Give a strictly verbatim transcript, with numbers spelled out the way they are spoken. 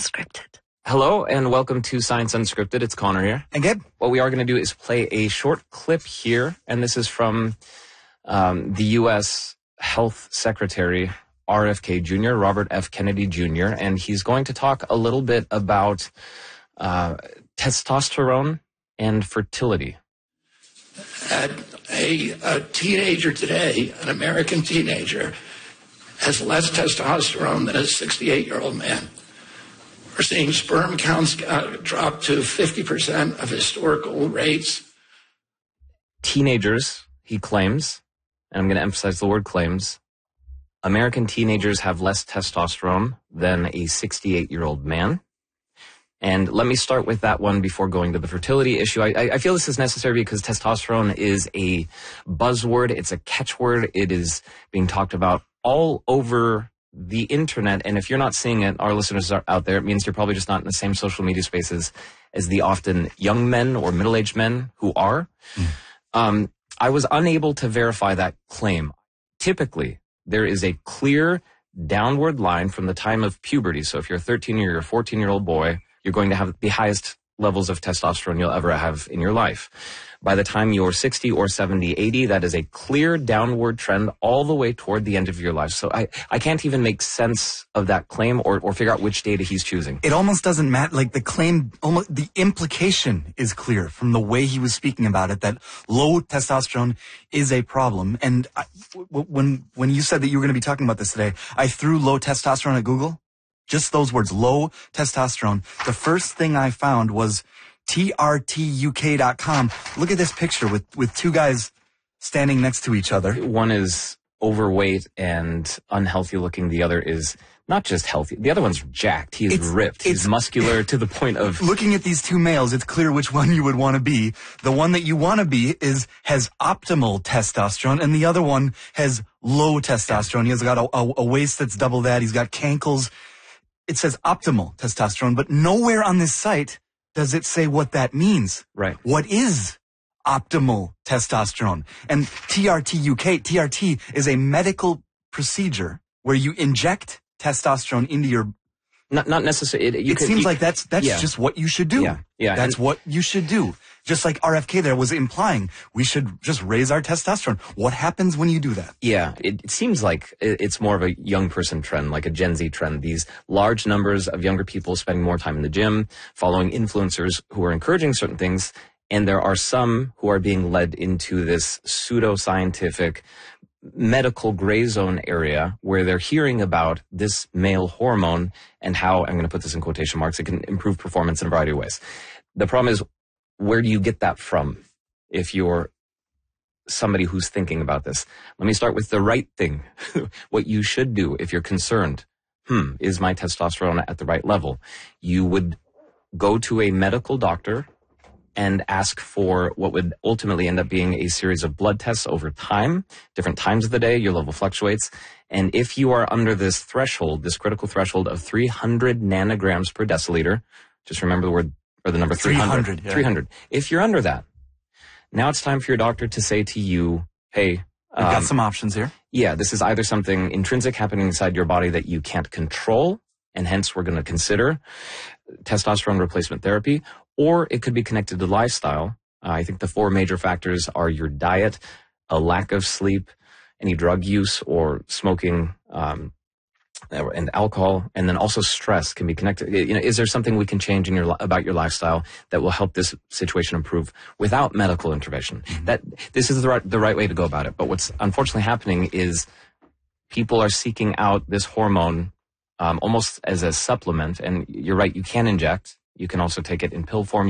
Unscripted. Hello and welcome to Science Unscripted. It's Connor here. And Gabe. What we are going to do is play a short clip here, and this is from um, the U S Health Secretary, R F K Junior, Robert F. Kennedy Junior, and he's going to talk a little bit about uh, testosterone and fertility. Uh, a, a teenager today, an American teenager, has less testosterone than a sixty-eight-year-old man. We're seeing sperm counts uh, drop to fifty percent of historical rates. Teenagers, he claims, and I'm going to emphasize the word claims, American teenagers have less testosterone than a sixty-eight-year-old man. And let me start with that one before going to the fertility issue. I, I feel this is necessary because testosterone is a buzzword. It's a catchword. It is being talked about all over the internet. And if you're not seeing it, our listeners are out there, it means you're probably just not in the same social media spaces as the often young men or middle-aged men who are. Mm. Um, I was unable to verify that claim. Typically, there is a clear downward line from the time of puberty. So if you're a thirteen or you're a fourteen-year-old boy, you're going to have the highest levels of testosterone you'll ever have in your life. By the time you're sixty or seventy, eighty, that is a clear downward trend all the way toward the end of your life. So I, I can't even make sense of that claim or, or figure out which data he's choosing. It almost doesn't matter. Like the claim, almost the implication is clear from the way he was speaking about it, that low testosterone is a problem. And I, w- when, when you said that you were going to be talking about this today, I threw low testosterone at Google. Just those words, low testosterone. The first thing I found was T R T U K dot com. Look at this picture with, with two guys standing next to each other. One is overweight and unhealthy looking. The other is not just healthy. The other one's jacked. He is it's, ripped. He's muscular to the point of... Looking at these two males, it's clear which one you would want to be. The one that you want to be is has optimal testosterone, and the other one has low testosterone. He has got a, a, a waist that's double that. He's got cankles. It says optimal testosterone, but nowhere on this site does it say what that means. Right. What is optimal testosterone? And T R T U K, T R T is a medical procedure where you inject testosterone into your... Not not necessarily. It, you it could, seems you, like that's that's yeah. just what you should do. Yeah, yeah. That's and, what you should do. Just like R F K there was implying, we should just raise our testosterone. What happens when you do that? Yeah, it, it seems like it's more of a young person trend, like a Gen Z trend. These large numbers of younger people spending more time in the gym, following influencers who are encouraging certain things, and there are some who are being led into this pseudo-scientific medical gray zone area where they're hearing about this male hormone and how, I'm going to put this in quotation marks, it can improve performance in a variety of ways. The problem is, where do you get that from if you're somebody who's thinking about this? Let me start with the right thing. What you should do if you're concerned, hmm, is my testosterone at the right level? You would go to a medical doctor and ask for what would ultimately end up being a series of blood tests over time, different times of the day, your level fluctuates. And if you are under this threshold, this critical threshold of three hundred nanograms per deciliter, just remember the word or the number three hundred. three hundred, yeah. three hundred. If you're under that, now it's time for your doctor to say to you, hey, We've um, got some options here. Yeah, this is either something intrinsic happening inside your body that you can't control, and hence we're going to consider testosterone replacement therapy, or it could be connected to lifestyle. Uh, I think the four major factors are your diet, a lack of sleep, any drug use or smoking, um, and alcohol, and then also stress can be connected. You know, is there something we can change in your about your lifestyle that will help this situation improve without medical intervention? Mm-hmm. That this is the right the right way to go about it. But what's unfortunately happening is people are seeking out this hormone um, almost as a supplement. And you're right, you can inject. You can also take it in pill form.